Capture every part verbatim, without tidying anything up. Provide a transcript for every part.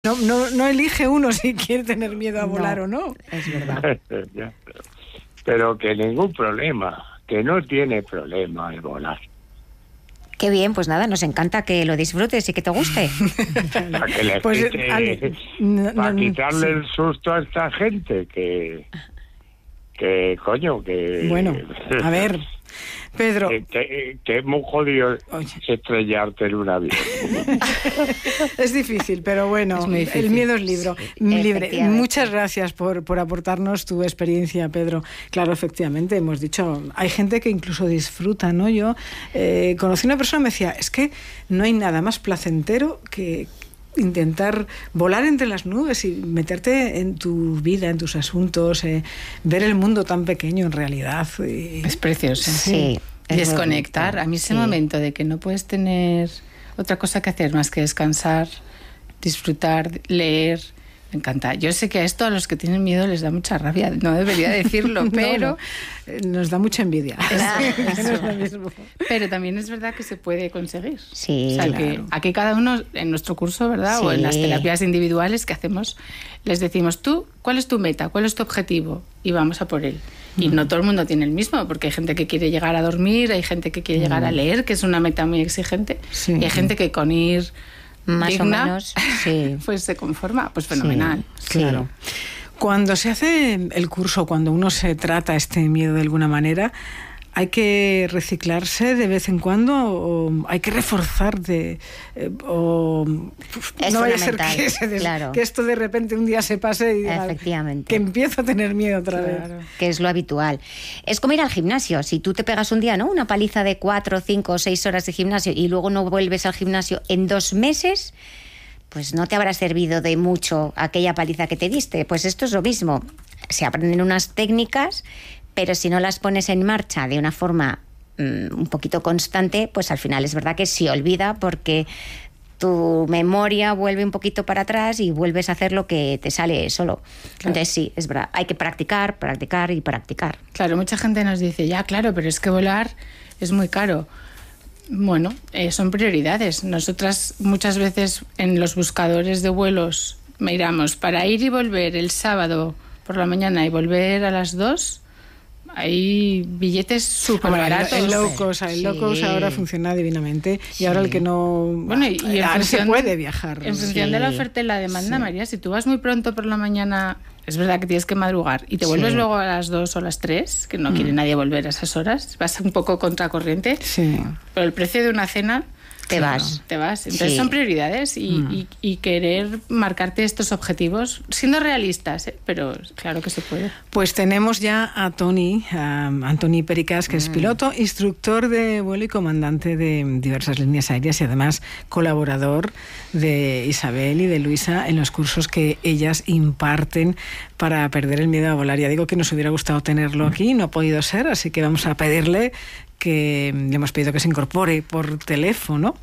No, no, no elige uno si quiere tener miedo a volar no, o no. Es verdad. Ya, pero, pero que ningún problema, que no tiene problema el volar. Qué bien, pues nada, nos encanta que lo disfrutes y que te guste. Para que le Pues, quite, Ale, no, para no, quitarle sí. el susto a esta gente, que, que coño, que... Bueno, a ver, Pedro. Que, que, que es muy jodido Oye. estrellarte en un avión. Es difícil, pero bueno, Es muy difícil. el miedo es libro, libre. Efectivamente. Muchas gracias por, por aportarnos tu experiencia, Pedro. Claro, efectivamente, hemos dicho, hay gente que incluso disfruta, ¿no? Yo eh, conocí una persona que me decía, es que no hay nada más placentero que intentar volar entre las nubes y meterte en tu vida, en tus asuntos, eh, ver el mundo tan pequeño en realidad. Y... Es precioso. Sí. Y desconectar. A mí ese Sí. momento de que no puedes tener otra cosa que hacer más que descansar, disfrutar, leer, me encanta. Yo sé que a esto a los que tienen miedo les da mucha rabia, no debería decirlo, pero, No, no. Eh, nos da mucha envidia. Eso. No es lo mismo. pero también es verdad que se puede conseguir. Sí, O sea, claro. que aquí cada uno en nuestro curso, ¿verdad? Sí. O en las terapias individuales que hacemos, les decimos, tú, ¿cuál es tu meta? ¿Cuál es tu objetivo? Y vamos a por él. Y no todo el mundo tiene el mismo, porque hay gente que quiere llegar a dormir, hay gente que quiere llegar a leer, que es una meta muy exigente, Sí. y hay gente que con ir Más digna, o menos, sí. pues se conforma, pues fenomenal. Sí. Claro. Cuando se hace el curso, cuando uno se trata este miedo de alguna manera, ¿hay que reciclarse de vez en cuando o hay que reforzar de, eh, o Es no vaya a ser fundamental, que, se des- claro. que esto de repente un día se pase y diga, Efectivamente. que empiezo a tener miedo otra vez? Que es lo habitual. Es como ir al gimnasio. Si tú te pegas un día, ¿no? Una paliza de cuatro, cinco o seis horas de gimnasio y luego no vuelves al gimnasio en dos meses, pues no te habrá servido de mucho aquella paliza que te diste. Pues esto es lo mismo. Se aprenden unas técnicas, pero si no las pones en marcha de una forma mmm, un poquito constante, pues al final es verdad que se olvida porque tu memoria vuelve un poquito para atrás y vuelves a hacer lo que te sale solo. Claro. Entonces sí, es verdad, hay que practicar, practicar y practicar. Claro, mucha gente nos dice, ya, claro, pero es que volar es muy caro. Bueno, eh, son prioridades. Nosotras muchas veces en los buscadores de vuelos miramos para ir y volver el sábado por la mañana y volver a las dos, hay billetes súper Hombre, baratos. el low cost, el low cost Sí. ahora funciona divinamente y ahora el que no Bueno, y, y en ahora se función- puede viajar. En función Sí. de la oferta y la demanda, Sí. María, si tú vas muy pronto por la mañana, es verdad que tienes que madrugar y te vuelves Sí. luego a las dos o las tres, que no quiere nadie volver a esas horas, vas un poco contracorriente, Sí. pero el precio de una cena Te vas. te vas. Entonces Sí. son prioridades y, y- y querer marcarte estos objetivos, siendo realistas, ¿eh? Pero claro que se puede. Pues tenemos ya a Toni, a Antoni Pericas, que es piloto, instructor de vuelo y comandante de diversas líneas aéreas y además colaborador de Isabel y de Luisa en los cursos que ellas imparten para perder el miedo a volar. Ya digo que nos hubiera gustado tenerlo aquí, no ha podido ser, así que vamos a pedirle que le hemos pedido que se incorpore por teléfono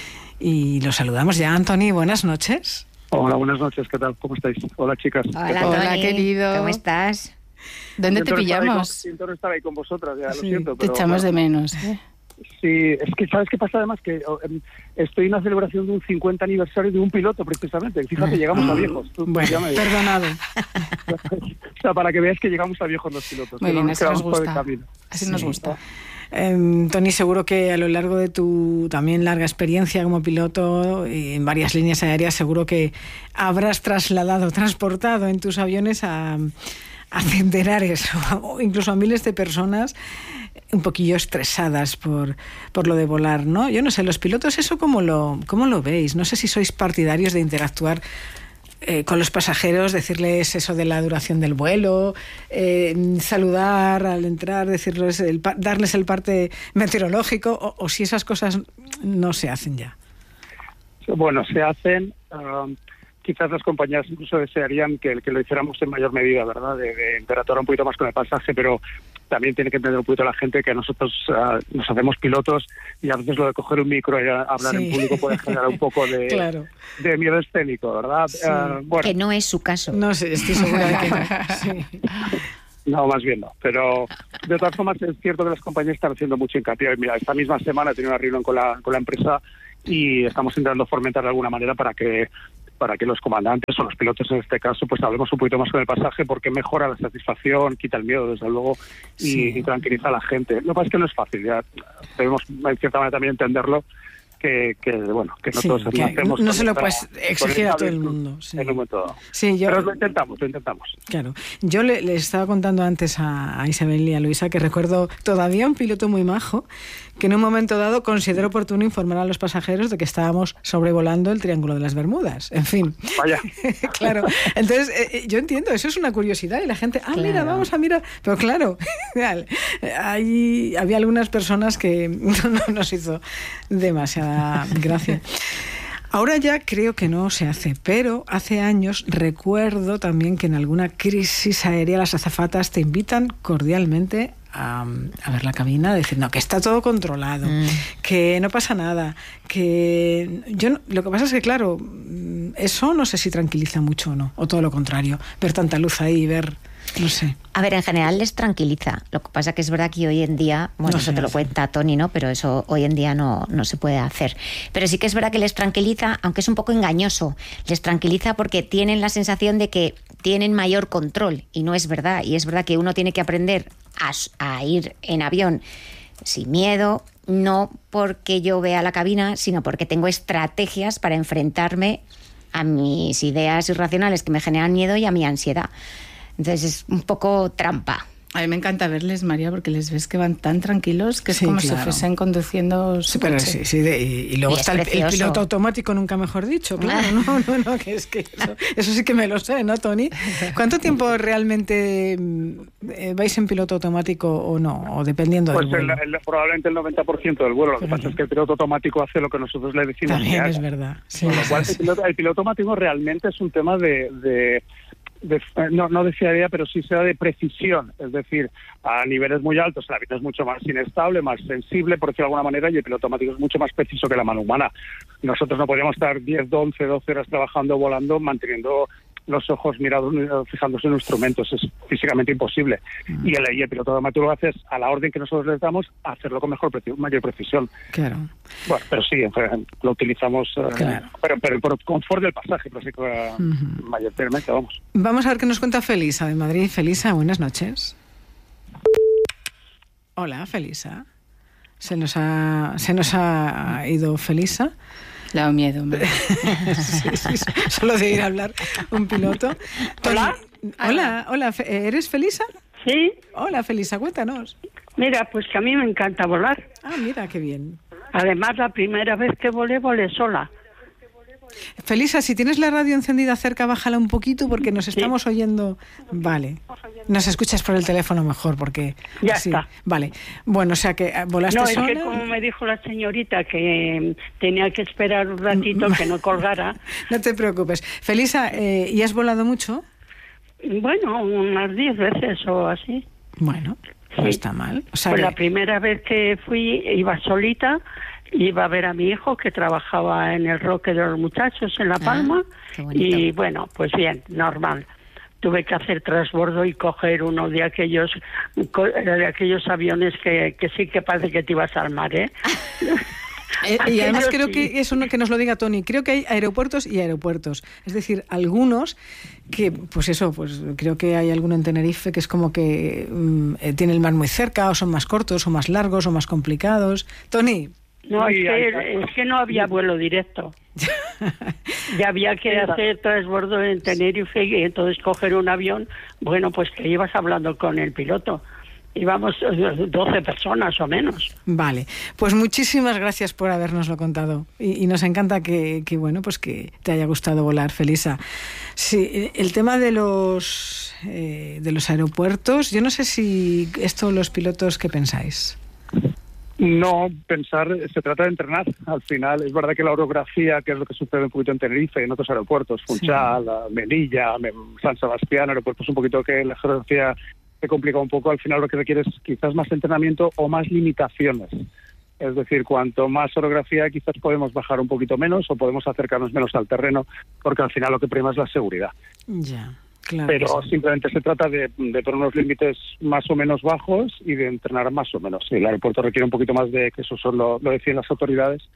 y lo saludamos ya. Antoni, buenas noches. Hola, buenas noches, ¿qué tal? ¿Cómo estáis? Hola, chicas. Hola, Hola, Toni. querido. ¿Cómo estás? ¿Dónde te Siento estar ahí con- pillamos? Siento estar ahí con vosotras, ya Sí, lo siento. Te Pero, echamos de bueno, menos. ¿eh? Sí, es que ¿sabes qué pasa? Además que oh, em, estoy en la celebración de un cincuenta aniversario de un piloto, precisamente. Fíjate, llegamos a viejos. Tú- Bueno, ya me dirás. perdonado. O sea, para que veáis que llegamos a viejos los pilotos. Muy que no bien, nos así nos quedamos por el gusta. camino. Así nos Sí. gusta. Eh, Toni, seguro que a lo largo de tu también larga experiencia como piloto y en varias líneas aéreas, seguro que habrás trasladado, transportado en tus aviones a, a centenares o incluso a miles de personas un poquillo estresadas por, por lo de volar, ¿no? Yo no sé, los pilotos, ¿eso cómo lo, cómo lo veis? No sé si sois partidarios de interactuar Eh, con los pasajeros, decirles eso de la duración del vuelo, eh, saludar al entrar, decirles el, darles el parte meteorológico, o, o si esas cosas no se hacen ya. Bueno, se hacen. um, quizás las compañías incluso desearían que, que lo hiciéramos en mayor medida, ¿verdad? De, de interactuar un poquito más con el pasaje, pero también tiene que entender un poquito la gente que nosotros uh, nos hacemos pilotos y a veces lo de coger un micro y hablar Sí. en público puede generar un poco de, Claro. de miedo escénico, ¿verdad? Sí. Uh, bueno, Que no es su caso. No sé, estoy segura de que no. Sí. no, más bien no. Pero de todas formas es cierto que las compañías están haciendo mucho hincapié. Mira, esta misma semana he tenido una reunión con la, con la empresa y estamos intentando fomentar de alguna manera para que para que los comandantes o los pilotos en este caso pues hablemos un poquito más con el pasaje, porque mejora la satisfacción, quita el miedo desde luego y, sí. y tranquiliza a la gente. Lo que pasa es que no es fácil, ya debemos en cierta manera también entenderlo, que, que bueno, que no sí, todos que hacemos. No se lo puedes exigir a todo el mundo. Sí. En un momento dado. Sí, yo, Pero lo intentamos, lo intentamos. Claro. Yo le, le estaba contando antes a, a Isabel y a Luisa que recuerdo todavía un piloto muy majo que en un momento dado consideró oportuno informar a los pasajeros de que estábamos sobrevolando el Triángulo de las Bermudas. En fin. Vaya. Claro. Entonces, eh, yo entiendo, eso es una curiosidad y la gente, ah, claro. mira, vamos a mirar. Pero claro, ahí había algunas personas que no nos hizo demasiada gracia. Ahora ya creo que no se hace, pero hace años recuerdo también que en alguna crisis aérea las azafatas te invitan cordialmente a, a ver la cabina, a decir, no, que está todo controlado, mm. que no pasa nada, que yo no, lo que pasa es que, claro, eso no sé si tranquiliza mucho o no, o todo lo contrario, ver tanta luz ahí y ver... No sé. A ver, en general les tranquiliza. Lo que pasa que es verdad que hoy en día, bueno, no eso te lo cuenta Tony, ¿no? Pero eso hoy en día no, no se puede hacer. Pero sí que es verdad que les tranquiliza, aunque es un poco engañoso. Les tranquiliza porque tienen la sensación de que tienen mayor control. Y no es verdad. Y es verdad que uno tiene que aprender a, a ir en avión sin miedo, no porque yo vea la cabina, sino porque tengo estrategias para enfrentarme a mis ideas irracionales que me generan miedo y a mi ansiedad. Entonces es un poco trampa. A mí me encanta verles, María, porque les ves que van tan tranquilos que es sí, como claro. si fuesen conduciendo su sí, pero coche. Sí, sí, de, y, y luego y está el, el piloto automático, nunca mejor dicho, claro. No, no, no, que es que eso, eso sí que me lo sé, ¿no, Tony? ¿Cuánto tiempo realmente eh, vais en piloto automático o no? O dependiendo pues del vuelo. El, el, probablemente el noventa por ciento del vuelo. Lo que pero pasa es que el piloto automático hace lo que nosotros le decimos. También es verdad. Sí, Con lo cual, sí, el, piloto, el piloto automático realmente es un tema de... de De, no, no de fiabilidad, pero sí sea de precisión, es decir, a niveles muy altos el avión es mucho más inestable, más sensible, por decirlo de alguna manera, y el piloto automático es mucho más preciso que la mano humana. Nosotros no podríamos estar diez, once, doce horas trabajando, volando, manteniendo los ojos mirados, fijándose en instrumentos, es físicamente imposible. Mm. Y, el, y el piloto automático lo hace a la orden que nosotros les damos, a hacerlo con mejor mayor precisión. Claro. Bueno, pero sí, lo utilizamos, claro. uh, pero, pero por confort del pasaje, pero sí que uh, uh-huh. mayormente, vamos. Vamos a ver qué nos cuenta Felisa de Madrid. Felisa, buenas noches. Hola, Felisa. Se nos ha, se nos ha ido Felisa. Le da miedo. sí, sí, solo de ir a hablar un piloto. Hola. Hola, hola, ¿eres Felisa? Sí. Hola, Felisa, cuéntanos. Mira, pues que a mí me encanta volar. Ah, mira, qué bien. Además, la primera vez que volé, volé sola. Felisa, si tienes la radio encendida cerca, bájala un poquito porque nos estamos sí. oyendo. Vale. Nos escuchas por el teléfono mejor porque... Ya así. está. Vale. Bueno, o sea que volaste no, sola. No, es que como me dijo la señorita que tenía que esperar un ratito que no colgara. No te preocupes. Felisa, eh, ¿y has volado mucho? Bueno, unas diez veces o así. Bueno, no sí. está mal. O sea pues que... la primera vez que fui iba solita, iba a ver a mi hijo que trabajaba en el Roque de los Muchachos en La Palma ah, y bueno, pues bien, normal. Tuve que hacer transbordo y coger uno de aquellos de aquellos aviones que, que sí que parece que te ibas al mar, ¿eh? Eh, y además creo sí. que eso no, que nos lo diga Tony, creo que hay aeropuertos y aeropuertos, es decir, algunos que, pues eso, pues creo que hay alguno en Tenerife que es como que um, eh, tiene el mar muy cerca, o son más cortos, o más largos, o más complicados. Tony. No, es que, es que no había vuelo directo. Ya había que hacer transbordo en Tenerife y entonces coger un avión, bueno, pues que ibas hablando con el piloto. Íbamos doce personas o menos. Vale, pues muchísimas gracias por habernoslo contado y, y nos encanta que, que bueno, pues que te haya gustado volar, Felisa. Sí, el tema de los eh, de los aeropuertos, yo no sé si esto los pilotos, ¿qué pensáis? No, pensar, se trata de entrenar. Al final, es verdad que la orografía, que es lo que sucede un poquito en Tenerife y en otros aeropuertos, Funchal, sí. Melilla, San Sebastián, aeropuertos un poquito que la geografía se complica un poco, al final lo que requiere es quizás más entrenamiento o más limitaciones. Es decir, cuanto más orografía quizás podemos bajar un poquito menos o podemos acercarnos menos al terreno, porque al final lo que prima es la seguridad. Ya, claro. Pero simplemente se trata de, de poner unos límites más o menos bajos y de entrenar más o menos. El aeropuerto requiere un poquito más de, que eso son lo, lo decían las autoridades,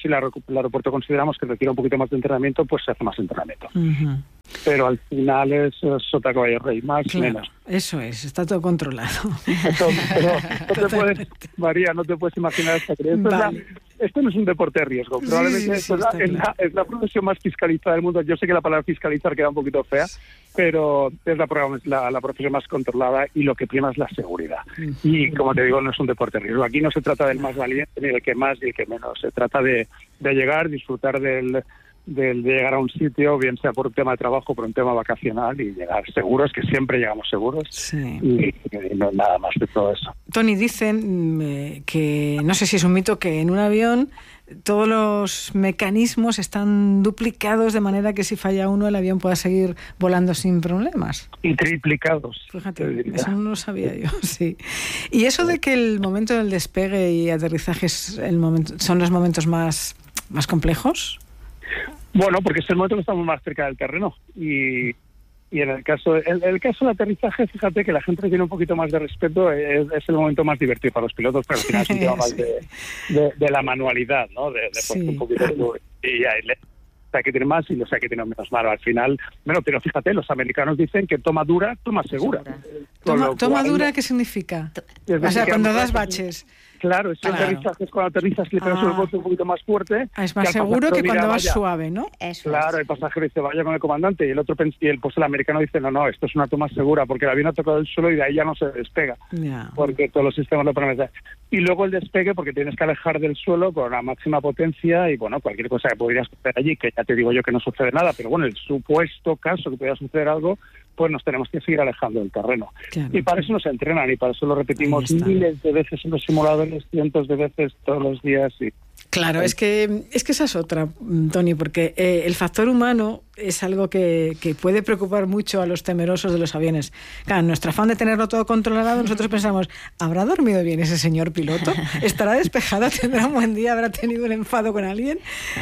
si el aeropuerto consideramos que requiere un poquito más de entrenamiento, pues se hace más entrenamiento. Uh-huh. Pero al final es sota caballo rey, más claro, menos. Eso es, está todo controlado. Entonces, pero no te puedes, María, no te puedes imaginar esta creencia. Vale. Esto no es un deporte de riesgo. Probablemente sí, sí, sí, es, la, es, la, es la profesión más fiscalizada del mundo. Yo sé que la palabra fiscalizar queda un poquito fea, pero es la, la, la profesión más controlada y lo que prima es la seguridad. Uh-huh. Y como te digo, no es un deporte de riesgo. Aquí no se trata del más valiente, ni del que más, ni el que menos. Se trata de, de llegar, disfrutar del... De, de llegar a un sitio, bien sea por un tema de trabajo, por un tema vacacional, y llegar seguros, que siempre llegamos seguros, sí. y, y no nada más de todo eso. Tony, dicen eh, que, no sé si es un mito, que en un avión todos los mecanismos están duplicados de manera que si falla uno el avión pueda seguir volando sin problemas. Y triplicados. Fíjate, eso no lo sabía yo, sí. Y eso de que el momento del despegue y aterrizaje es el momento, son los momentos más, más complejos. Bueno, porque es el momento que estamos más cerca del terreno y, y en el caso en el caso del aterrizaje, fíjate que la gente tiene un poquito más de respeto, es, es el momento más divertido para los pilotos, pero al final es un tema más de, de, de la manualidad, ¿no? De, de sí. un poquito de, y hay los hay que tener más y los hay que tener menos malo. Al final, bueno, pero fíjate, los americanos dicen que toma dura, toma segura. Toma, cual, toma dura, ¿qué significa? O sea, cuando das baches. Claro, es que claro. aterrizaje es cuando aterrizas le pegas ah. el golpe un poquito más fuerte. Ah, es más seguro que cuando vas vaya. suave, ¿no? Eso claro, es. El pasajero dice, vaya con el comandante, y el otro y el, pues el americano dice, no, no, esto es una toma segura, porque el avión ha tocado el suelo y de ahí ya no se despega, yeah. porque todos los sistemas lo ponen. Y luego el despegue, porque tienes que alejar del suelo con la máxima potencia, y bueno, cualquier cosa que podría suceder allí, que ya te digo yo que no sucede nada, pero bueno, el supuesto caso que pudiera suceder algo, pues nos tenemos que seguir alejando del terreno. Claro. Y para eso nos entrenan, y para eso lo repetimos miles de veces en los simuladores, cientos de veces todos los días. Y claro, es que es que esa es otra, Tony, porque eh, el factor humano es algo que, que puede preocupar mucho a los temerosos de los aviones. Claro, en nuestro afán de tenerlo todo controlado, nosotros pensamos, ¿habrá dormido bien ese señor piloto? ¿Estará despejado? ¿Tendrá un buen día? ¿Habrá tenido un enfado con alguien?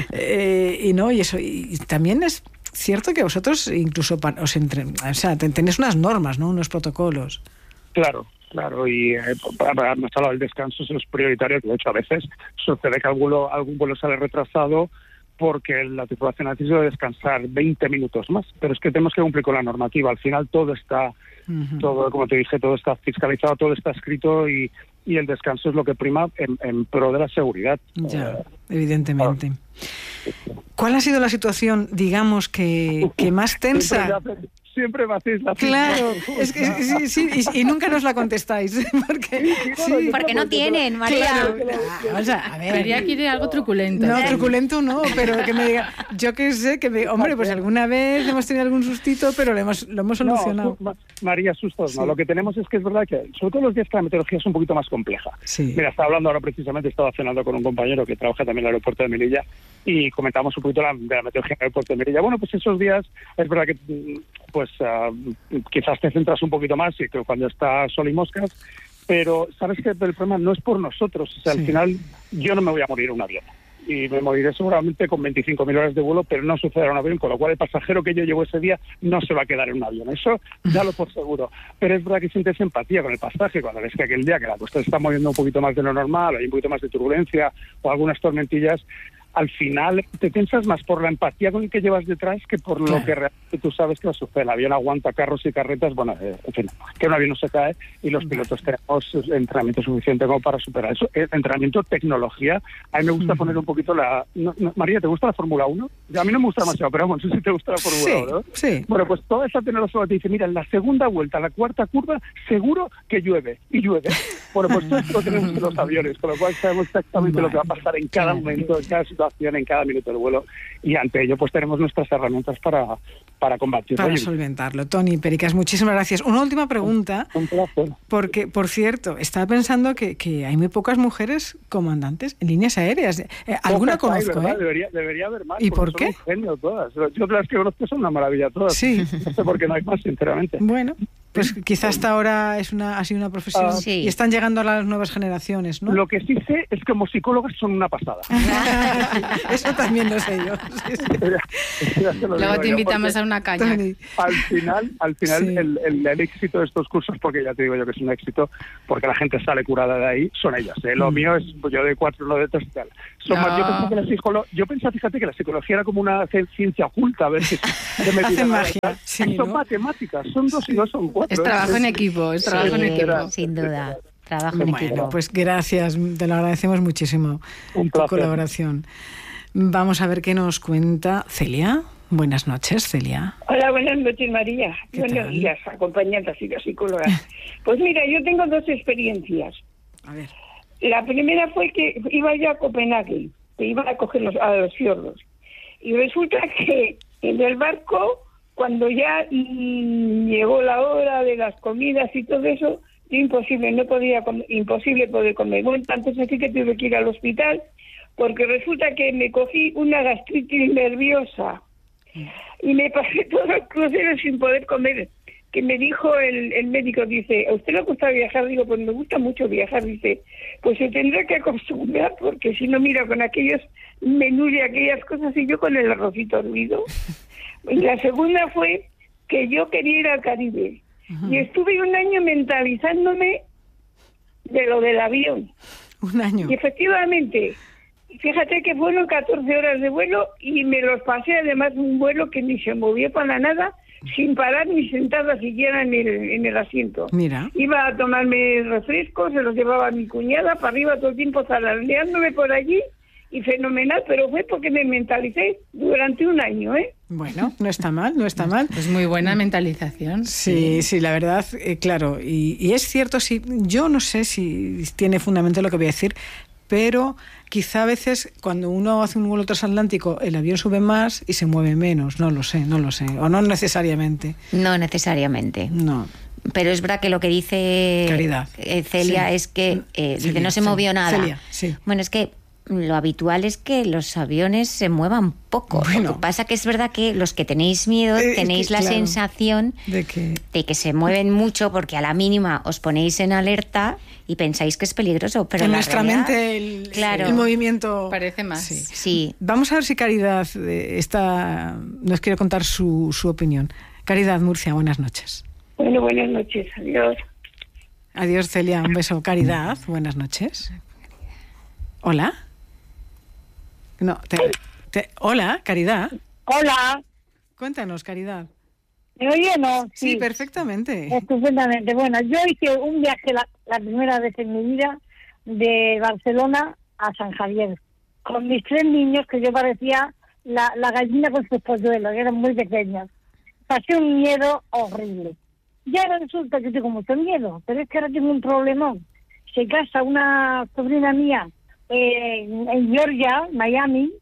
Eh, y no, y eso, y también es cierto que vosotros incluso os entre, o sea, tenéis unas normas, ¿no? Unos protocolos. Claro, claro, y eh, para hemos hablado del descanso, eso es prioritario, que de hecho a veces sucede que algún vuelo, algún vuelo sale retrasado porque la tripulación ha decidido descansar veinte minutos más, pero es que tenemos que cumplir con la normativa. Al final todo está, uh-huh. todo, como te dije, todo está fiscalizado, todo está escrito, y, y el descanso es lo que prima en, en pro de la seguridad. Ya, eh, evidentemente. Claro. ¿Cuál ha sido la situación, digamos, que, que más tensa? Siempre me hacéis la Claro, es que sí, sí, y, y nunca nos la contestáis. Porque, sí, porque no tienen, María. Claro, claro. O sea, a ver, María quiere algo truculento. No, truculento no, pero que me diga, yo qué sé, que me, hombre, pues alguna vez hemos tenido algún sustito, pero lo hemos, lo hemos solucionado. No, María, sustos no. Sí. Lo que tenemos es que es verdad que, sobre todo los días que la meteorología es un poquito más compleja. Sí. Mira, estaba hablando ahora precisamente, estaba cenando con un compañero que trabaja también en el aeropuerto de Melilla, y comentamos un poquito la, de la meteorología en el aeropuerto de Melilla. Bueno, pues esos días es verdad que pues uh, quizás te centras un poquito más y que cuando está sol y moscas, pero sabes que el problema no es por nosotros. O sea, sí. Al final yo no me voy a morir en un avión, y me moriré seguramente con veinticinco mil horas de vuelo, pero no sucederá en un avión, con lo cual el pasajero que yo llevo ese día no se va a quedar en un avión. Eso dalo por seguro. Pero es verdad que sientes empatía con el pasaje cuando ves que aquel día que la costa está moviendo un poquito más de lo normal, hay un poquito más de turbulencia o algunas tormentillas. Al final te piensas más por la empatía con el que llevas detrás que por claro. lo que realmente tú sabes que va a suceder. El avión aguanta carros y carretas, bueno, eh, en fin, que un avión no se cae, y los pilotos tenemos entrenamiento suficiente como para superar eso. El entrenamiento, tecnología. A mí me gusta uh-huh. poner un poquito la... No, no, María, ¿te gusta la Fórmula uno? A mí no me gusta demasiado, pero bueno, no sé si te gusta la Fórmula sí, uno, ¿no? Sí. Bueno, pues toda esa tecnología te dice, mira, en la segunda vuelta, la cuarta curva, seguro que llueve, y llueve. Bueno, pues todo esto lo tenemos en los aviones, con lo cual sabemos exactamente vale. lo que va a pasar en cada momento, en cada situación, en cada minuto del vuelo, y ante ello pues tenemos nuestras herramientas para, para combatirlo. Para solventarlo. Tony Pericas, muchísimas gracias. Una última pregunta, un placer. Porque, por cierto, estaba pensando que, que hay muy pocas mujeres comandantes en líneas aéreas. Eh, alguna pocas conozco, hay, ¿eh? Debería, debería haber más. ¿Y por qué? Son un genio todas. Yo las que conozco son una maravilla todas. Sí. No sé por qué no hay más, sinceramente. Bueno, Pues quizá hasta ahora es una, ha sido una profesión uh, sí. y están llegando a las nuevas generaciones, ¿no? Lo que sí sé es que como psicólogas son una pasada. Eso también lo sé yo. Sí, sí. Luego te invitamos a una caña. Tony. Al final, al final Sí. el, el, el éxito de estos cursos, porque ya te digo yo que es un éxito, porque la gente sale curada de ahí, son ellas. ¿eh? Lo Mm. mío es pues, yo de cuatro, lo de tres y tal. Son No. más, yo pensaba que la psicolo- yo pensaba, fíjate, que la psicología era como una ciencia oculta, a ver si que me Hacen tiran a- magia, sí, son ¿no? matemáticas, son dos y dos son cuatro. Es trabajo en equipo, es trabajo en Sí, equipo. sin duda. Trabajo en Bueno, equipo. pues gracias, te lo agradecemos muchísimo, Un tu placer. colaboración. Vamos a ver qué nos cuenta Celia. Buenas noches, Celia. Hola, buenas noches, María. ¿Qué Buenos tal? días, acompañantes y las psicólogas. Pues mira, yo tengo dos experiencias. A ver. La primera fue que iba yo a Copenhague, que iba a coger los, a los fiordos. Y resulta que en el barco, cuando ya mm, llegó la hora de las comidas y todo eso, yo imposible, no podía comer, imposible poder comer. Bueno, tanto es así que tuve que ir al hospital, porque resulta que me cogí una gastritis nerviosa y me pasé todo el crucero sin poder comer. Que me dijo el, el médico, dice, ¿a usted le gusta viajar? Digo, pues me gusta mucho viajar. Dice, pues se tendrá que acostumbrar, porque si no, mira, con aquellos menús y aquellas cosas, y yo con el arrocito hervido. Y la segunda fue que yo quería ir al Caribe. Y estuve un año mentalizándome de lo del avión. Un año. Y efectivamente, fíjate que fueron catorce horas de vuelo y me los pasé, además, un vuelo que ni se movió para nada, sin parar ni sentada siquiera en el, en el asiento. Mira. Iba a tomarme refrescos, se los llevaba a mi cuñada, para arriba todo el tiempo zarandeándome por allí, y fenomenal, pero fue porque me mentalicé durante un año, ¿eh? Bueno, no está mal, no está mal. Pues muy buena mentalización. Sí, sí, la verdad, eh, claro. Y, y es cierto, sí, yo no sé si tiene fundamento lo que voy a decir, pero quizá a veces cuando uno hace un vuelo transatlántico el avión sube más y se mueve menos, no lo sé, no lo sé, o no necesariamente. No necesariamente. No. Pero es verdad que lo que dice Caridad. eh, Celia Sí. es que eh, dice, Celia, no se sí. movió nada. Celia, sí. Bueno, es que lo habitual es que los aviones se muevan poco. Bueno. Lo que pasa que es verdad que los que tenéis miedo Eh, es tenéis que, la claro, sensación de que de que se mueven mucho porque a la mínima os ponéis en alerta y pensáis que es peligroso. Pero en la nuestra realidad- mente el, Claro. el movimiento Parece más. Sí. Sí. Vamos a ver si Caridad eh, está, nos quiere contar su, su opinión. Caridad Murcia, buenas noches. Bueno, buenas noches, adiós. Adiós, Celia, un beso. Caridad, buenas noches. Hola. No, te, te- hola, Caridad. Hola, Cuéntanos, Caridad. ¿me oye o no? Sí, perfectamente. Estupendamente. Bueno, yo hice un viaje la, la primera vez en mi vida de Barcelona a San Javier con mis tres niños, que yo parecía la, la gallina con sus polluelos, que eran muy pequeños. Pasé un miedo horrible. Y ahora resulta que tengo mucho miedo, pero es que ahora tengo un problemón. Se casa una sobrina mía eh, en Georgia, Miami,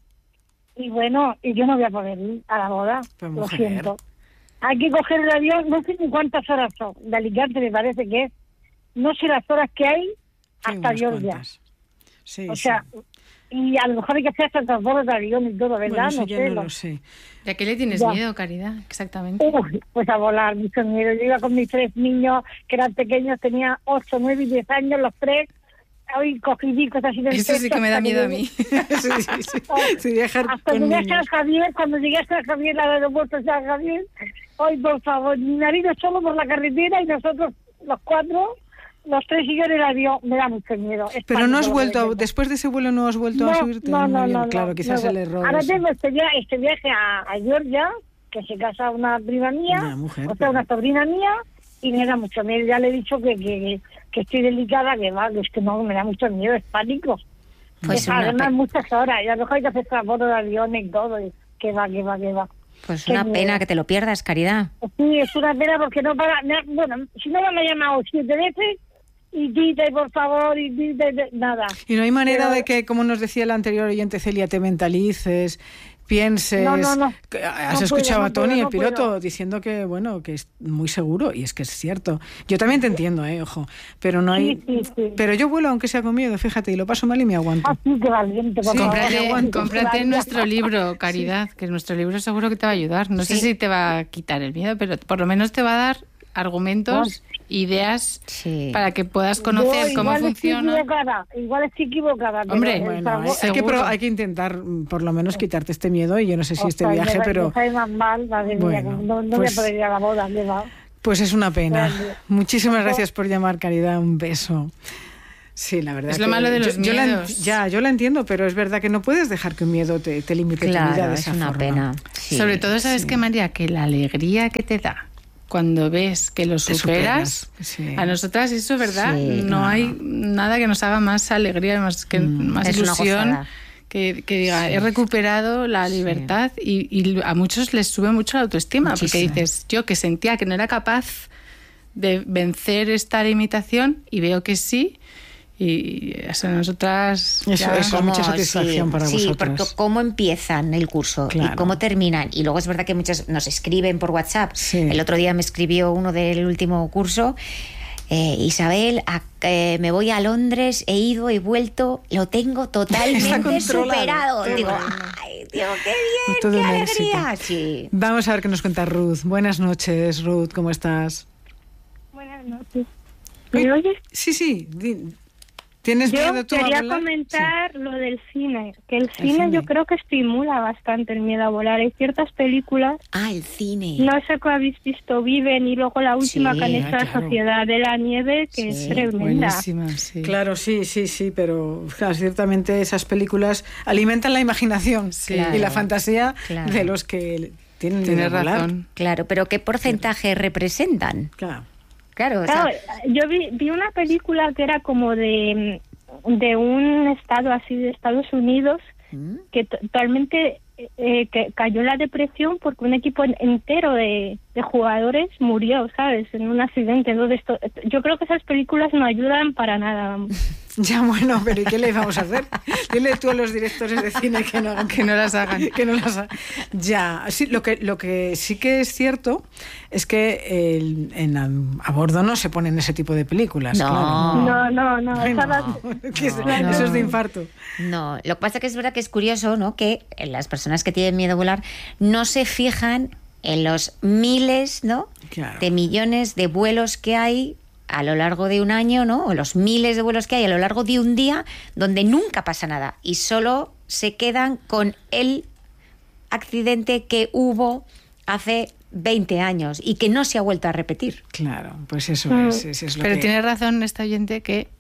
y bueno, y yo no voy a poder ir a la boda, Pues, lo mujer. siento. Hay que coger el avión, no sé ni cuántas horas son, de Alicante me parece que es, no sé las horas que hay Sí, hasta unas Georgia. cuantas. Sí, O sí. sea, y a lo mejor hay que hacer hasta transbordos de avión y todo, ¿verdad? Bueno, eso no ya sé. no lo- lo sé. ¿De qué le tienes Ya. miedo, Caridad? Exactamente. Uy, pues a volar, mucho miedo. Yo iba con mis tres niños, que eran pequeños, tenía ocho, nueve y diez años, los tres, hoy cogidicos así del Eso sí pecho que me da hasta miedo a llegué- mí. sí, sí, sí. Sí, viajar Hasta con llegué a niños. San Javier, cuando llegué a San Javier, al aeropuerto de San Javier, hoy por favor, mi marido solo por la carretera y nosotros, los cuatro, los tres y yo en el avión, me da mucho miedo. Es Pero no has pánico lo que vuelto, tengo. después de ese vuelo no has vuelto a subirte no, en un no, avión. no, Claro, no, quizás no. el error. Ahora es- tengo este viaje, este viaje a, a Georgia, que se casa una prima mía, Una mujer, o sea, pero- una sobrina mía, y me da mucho miedo. Ya le he dicho que, que, que estoy delicada, que va, que es que no, me da mucho miedo, es pánico. Pues es una además pe- muchas horas, y a lo mejor hay que hacer transporte de aviones y todo, y que va, que va, que va. Pues Qué una miedo. pena que te lo pierdas, Caridad. Sí, es una pena porque no para. me ha- Bueno, si no me ha llamado siete veces, y dite, por favor, y dite, de- nada. Y no hay manera Pero- de que, como nos decía el anterior oyente Celia, te mentalices, pienses. No, no, no. que- Has No escuchado puedo, a no Tony, puedo, el no piloto, puedo. diciendo que, bueno, que es muy seguro, y es que es cierto. Yo también te entiendo, eh, ojo, pero no hay. Sí, sí, sí. Pero yo vuelo aunque sea con miedo, fíjate, y lo paso mal y me aguanto. Ah, sí, qué valiente, por Sí, favor. cómprate- Cómprate, aguanto. cómprate nuestro libro, Caridad, que nuestro libro seguro que te va a ayudar. No sé Sí. si te va a quitar el miedo, pero por lo menos te va a dar argumentos, no. ideas Sí. para que puedas conocer Yo cómo igual funciona. Estoy equivocada, igual estoy equivocada. pero Hombre, el Bueno, sabor- hay que, pro- seguro. hay que intentar mm, por lo menos quitarte este miedo y yo no sé si este Ostras, viaje, me- pero me sabe más mal, madre mía, Bueno, no, no pues- voy a poder ir a la boda, ¿qué va? pues es una pena. Grande. Muchísimas gracias por llamar, Caridad, un beso. Sí, la verdad Es lo que malo de los yo, yo la en- miedos. ya, yo la entiendo, pero es verdad que no puedes dejar que un miedo te, te limite tu vida Claro, de es esa una forma. pena. Sí. Sobre todo, ¿sabes qué, María? Que la alegría que te da cuando ves que lo Te superas, superas, sí. a nosotras eso, ¿verdad? Sí, no no. hay nada que nos haga más alegría, más, que, más es una ilusión. gozada. Que, que diga, he recuperado la libertad y, y a muchos les sube mucho la autoestima, Muchísimo. porque dices, yo que sentía que no era capaz de vencer esta limitación y veo que sí, y eso nosotras... Eso- ya- eso. mucha Cómo- satisfacción sí, para sí, vosotras. porque cómo empiezan el curso Claro. y cómo terminan. Y luego es verdad que muchas nos escriben por WhatsApp. Sí. El otro día me escribió uno del último curso. eh, Isabel, a- eh, me voy a Londres, he ido, he vuelto, lo tengo Está totalmente controlado. superado. Qué Digo, bueno. ay, digo, qué bien, Todo qué un alegría. éxito. Sí. Vamos a ver qué nos cuenta Ruth. Buenas noches, Ruth, ¿cómo estás? Buenas noches. ¿Me oyes? Sí, sí. di- ¿Tienes Yo miedo tú a quería volar? comentar lo del cine, que el cine, cine. yo creo que estimula bastante el miedo a volar. Hay ciertas películas, Ah, el cine. no sé qué habéis visto, Viven, y luego la última Sí, que han hecho, ah, La claro. Sociedad de la Nieve, que Sí, es tremenda. Buenísima, sí. Claro, sí, sí, sí, pero claro, ciertamente esas películas alimentan la imaginación Sí. y la Claro, fantasía claro. de los que tienen miedo Tienes a volar. razón. Claro, pero ¿qué porcentaje representan? Claro. Claro, o sea, Claro, yo vi, vi una película que era como de, de un estado así de Estados Unidos, ¿Mm? que totalmente eh, que cayó en la depresión porque un equipo en- entero de, de jugadores murió, ¿sabes? En un accidente. Entonces, to- yo creo que esas películas no ayudan para nada. Vamos. Ya, bueno, pero ¿y qué le vamos a hacer? Dile tú a los directores de cine que no, Que no las hagan. que no las ha- Ya, sí, lo que, lo que sí que es cierto es que el- en, a, a bordo no se ponen ese tipo de películas. No. claro. No, no, no. Ay, esa no. la- ¿Qué es- No. Eso es de infarto. No, lo que pasa que es verdad que es curioso, ¿no? Que las personas que tienen miedo a volar no se fijan en los miles, ¿no? Claro. De millones de vuelos que hay a lo largo de un año, ¿no? O los miles de vuelos que hay a lo largo de un día donde nunca pasa nada y solo se quedan con el accidente que hubo hace veinte años y que no se ha vuelto a repetir. Claro, pues eso Mm. es, es, es lo Pero que... tiene razón esta oyente que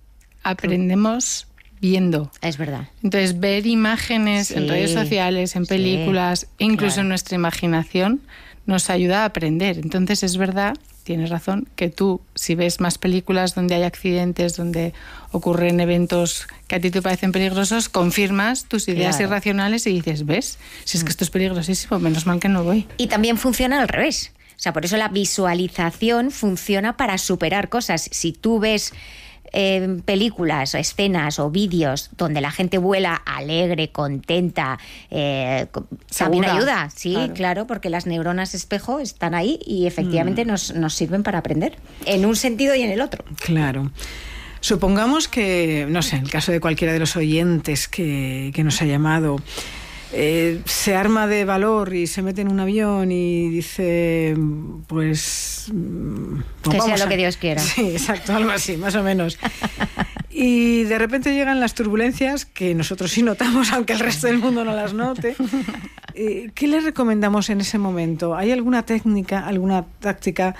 aprendemos viendo. Es verdad. Entonces, ver imágenes en Sí, redes sociales, en sí, películas, incluso claro. en nuestra imaginación, nos ayuda a aprender. Entonces, es verdad, tienes razón, que tú, si ves más películas donde hay accidentes, donde ocurren eventos que a ti te parecen peligrosos, confirmas tus ideas Claro. irracionales y dices, ¿ves? Si es que esto es peligrosísimo, menos mal que no voy. Y también funciona al revés. O sea, por eso la visualización funciona para superar cosas. Si tú ves eh, películas, escenas o vídeos donde la gente vuela alegre, contenta, eh, co- también Segura. ayuda. Sí, Claro. claro. porque las neuronas espejo están ahí y efectivamente nos, nos sirven para aprender. En un sentido y en el otro. Claro. Supongamos que, no sé, en el caso de cualquiera de los oyentes que, que nos ha llamado, eh, se arma de valor y se mete en un avión y dice, pues... mm, pues Que sea vamos lo a- que Dios quiera. Sí, exacto, algo así, más o menos. Y de repente llegan las turbulencias que nosotros sí notamos, aunque el resto del mundo no las note. Eh, ¿Qué le recomendamos en ese momento? ¿Hay alguna técnica, alguna táctica?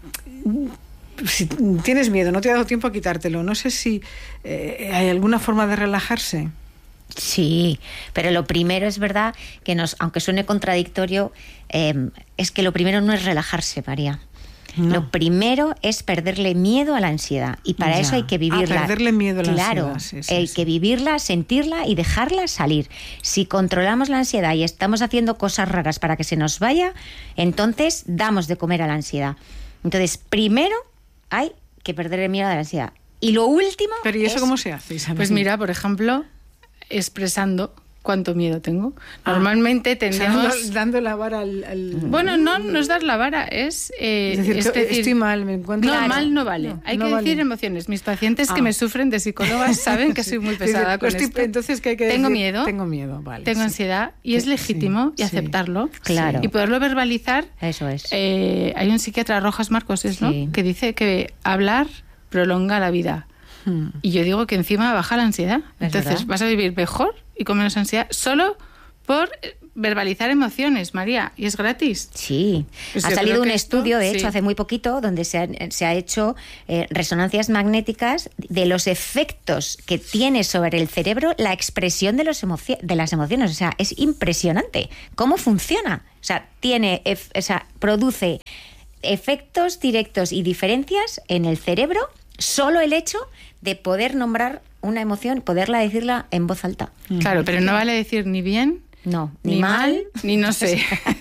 Si tienes miedo, no te ha dado tiempo a quitártelo. No sé si eh, hay alguna forma de relajarse. Sí, pero lo primero es verdad que nos, aunque suene contradictorio, eh, es que lo primero no es relajarse, María. No. Lo primero es perderle miedo a la ansiedad y para Ya. eso hay que Ah, vivirla. perderle miedo a la claro, ansiedad, sí, sí, hay sí. que vivirla, sentirla y dejarla salir. Si controlamos la ansiedad y estamos haciendo cosas raras para que se nos vaya, entonces damos de comer a la ansiedad. Entonces, primero hay que perderle miedo a la ansiedad. Y lo último Pero ¿y eso es- cómo se hace, Isabel? Pues mira, por ejemplo, expresando cuánto miedo tengo. Normalmente ah, tendemos... O sea, dando la vara al, al... Bueno, no, no es dar la vara, es... Eh, es, decir, es decir, estoy mal, me encuentro... No, claro. mal no vale. No, hay no que vale. decir emociones. Mis pacientes ah. que me sufren de psicólogas saben que soy muy pesada con estoy, esto. Entonces, ¿qué hay que tengo decir? miedo. Tengo miedo, vale. Tengo sí. ansiedad y es legítimo sí, y aceptarlo. Sí. Claro. Y poderlo verbalizar. Eso es. Eh, hay un psiquiatra, Rojas Marcos, ¿no? Sí. Que dice que hablar prolonga la vida. Hmm. Y yo digo que encima baja la ansiedad. Entonces verdad? Vas a vivir mejor y con menos ansiedad solo por verbalizar emociones, María, y es gratis. Sí, pues ha salido un estudio, esto, de hecho, sí. hace muy poquito, donde se ha, se ha hecho eh, resonancias magnéticas de los efectos que tiene sobre el cerebro la expresión de, los emoci- de las emociones. O sea, es impresionante cómo funciona. O sea, tiene, ef- o sea, produce efectos directos y diferencias en el cerebro solo el hecho de poder nombrar una emoción, poderla decirla en voz alta. Claro, pero no vale decir ni bien... No, ni, ni mal, mal, ni no sé.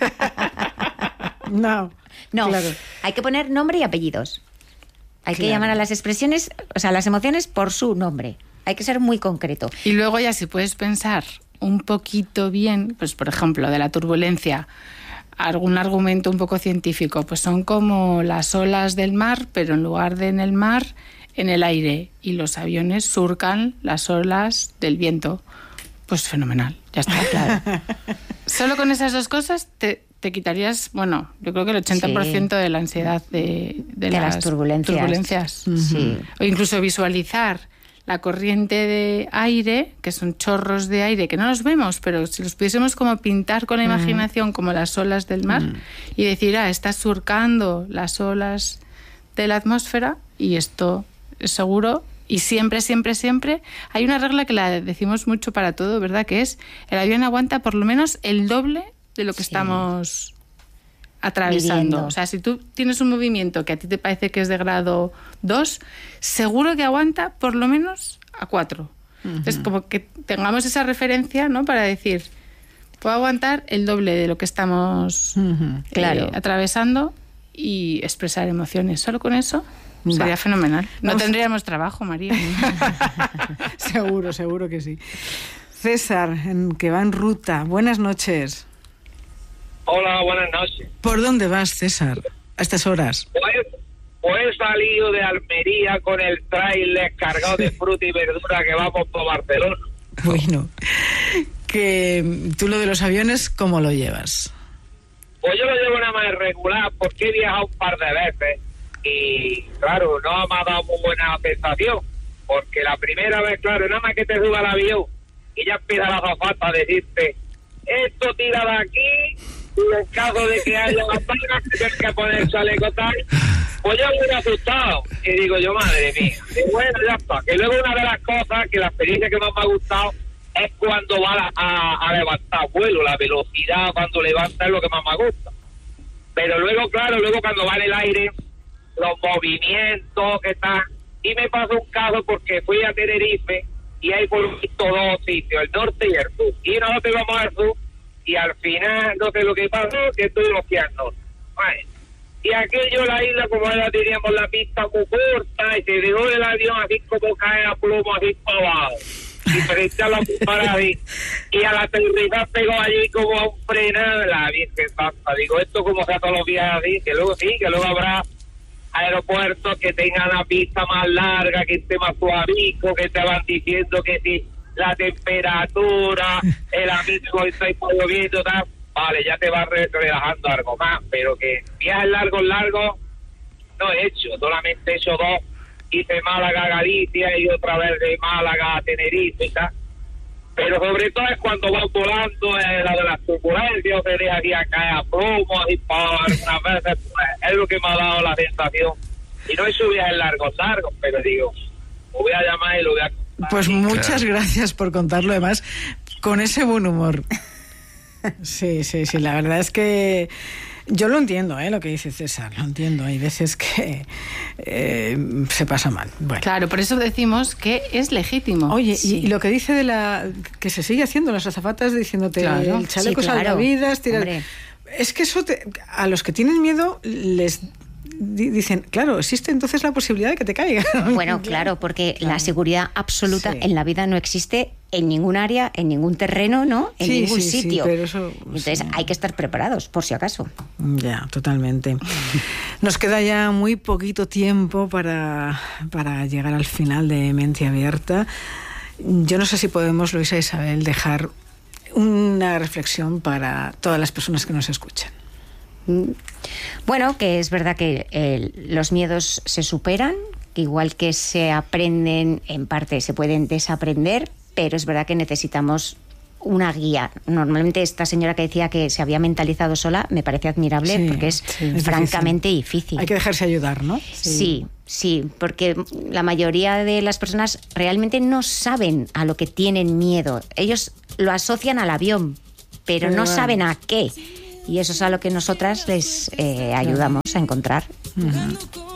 no, no. Claro. Hay que poner nombre y apellidos. Hay claro. que llamar a las expresiones, o sea, las emociones por su nombre. Hay que ser muy concreto. Y luego ya si puedes pensar un poquito bien, pues por ejemplo, de la turbulencia, algún argumento un poco científico, pues son como las olas del mar, pero en lugar de en el mar, en el aire. Y los aviones surcan las olas del viento. Pues fenomenal, ya está, claro. Solo con esas dos cosas te, te quitarías, bueno, yo creo que el ochenta por ciento sí. de la ansiedad de, de, de las, las turbulencias. turbulencias. Uh-huh. Sí. O incluso visualizar la corriente de aire, que son chorros de aire, que no los vemos, pero si los pudiésemos como pintar con la imaginación uh-huh. como las olas del mar uh-huh. y decir, ah, está surcando las olas de la atmósfera y esto es seguro... Y siempre, siempre, siempre hay una regla que la decimos mucho para todo, ¿verdad? Que es, el avión aguanta por lo menos el doble de lo que sí. estamos atravesando. Viviendo. O sea, si tú tienes un movimiento que a ti te parece que es de grado dos, seguro que aguanta por lo menos a cuatro. Uh-huh. Entonces, como que tengamos esa referencia, ¿no? Para decir, puedo aguantar el doble de lo que estamos uh-huh. claro. eh, atravesando y expresar emociones. Solo con eso... Sería Va. fenomenal. No Vamos. tendríamos trabajo, María. seguro, seguro que sí. César, en, que va en ruta. Buenas noches. Hola, buenas noches. ¿Por dónde vas, César, a estas horas? Pues, pues he salido de Almería con el tráiler cargado de fruta y verdura que vamos por Barcelona. Bueno, que tú lo de los aviones, ¿cómo lo llevas? Pues yo lo llevo nada más regular porque he viajado un par de veces. Y claro, no me ha dado muy buena sensación, porque la primera vez, claro, nada más que te suba al avión y ya empieza la azafata a decirte, esto tira de aquí, y en caso de que haya las vagas, tienes que poner chaleco tal. Pues yo muy asustado, y digo yo, madre mía, y bueno, ya está. Que luego una de las cosas, que la experiencia que más me ha gustado, es cuando va a, a levantar vuelo, la velocidad cuando levanta es lo que más me gusta. Pero luego, claro, luego cuando va en el aire, los movimientos que están, y me pasó un caso porque fui a Tenerife y hay por visto dos sitios, el norte y el sur, y nosotros íbamos al sur y al final no sé lo que pasó, que estuvimos aquí al norte. Bueno, y aquello, la isla, como ya teníamos la pista muy corta y se dejó el avión así como cae a plomo así para abajo y frente a la para ahí, y al aterrizar pegó allí como a un frenado. La Virgen Santa, digo, esto como sea todos los días así, que luego sí, que luego habrá aeropuertos que tengan la pista más larga, que esté más suavico, que te van diciendo que si la temperatura, el amigo está lloviendo, tal, vale, ya te vas relajando algo más, pero que viajes largos, largos, no he hecho, solamente he hecho dos, hice Málaga a Galicia y otra vez de Málaga a Tenerife y tal, pero sobre todo es cuando vas volando, eh, la de las turbulencias, te deja aquí a caer a plomo, y para algunas veces, pues, es lo que me ha dado la sensación. Y no he hecho viajes largos, largos, pero digo, lo voy a llamar y lo voy a contar. Pues muchas claro. gracias por contarlo, además, con ese buen humor. Sí, sí, sí, la verdad es que yo lo entiendo, ¿eh? Lo que dice César, lo entiendo. Hay veces que eh, se pasa mal. Bueno. Claro, por eso decimos que es legítimo. Oye, sí. y, y lo que dice de la que se sigue haciendo las azafatas diciéndote claro. el chaleco sí, claro. salvavidas, tirar... Es que eso te, a los que tienen miedo les dicen, claro, existe entonces la posibilidad de que te caiga. Bueno, claro, porque claro. la seguridad absoluta sí. en la vida no existe en ningún área, en ningún terreno, ¿no? En sí, ningún sí, sitio. Sí, pero eso, Entonces sí. hay que estar preparados, por si acaso. Ya, totalmente. Nos queda ya muy poquito tiempo para, para llegar al final de Mente Abierta. Yo no sé si podemos, Luisa e Isabel, dejar una reflexión para todas las personas que nos escuchan. Bueno, que es verdad que eh, los miedos se superan, que igual que se aprenden, en parte se pueden desaprender, pero es verdad que necesitamos una guía. Normalmente esta señora que decía que se había mentalizado sola me parece admirable, sí, porque es, sí, es francamente difícil. difícil. Hay que dejarse ayudar, ¿no? Sí. sí, sí, porque la mayoría de las personas realmente no saben a lo que tienen miedo. Ellos lo asocian al avión, pero, pero no bueno. saben a qué. Y eso es a lo que nosotras les eh, ayudamos a encontrar. Uh-huh.